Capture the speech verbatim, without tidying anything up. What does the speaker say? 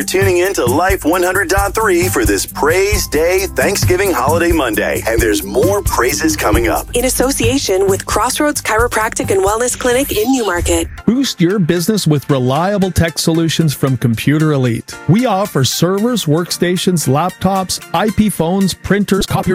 Tuning in to Life one hundred point three for this Praise Day Thanksgiving Holiday Monday. And there's more praises coming up. In association with Crossroads Chiropractic and Wellness Clinic in Newmarket. Boost your business with reliable tech solutions from Computer Elite. We offer servers, workstations, laptops, I P phones, printers, copiers,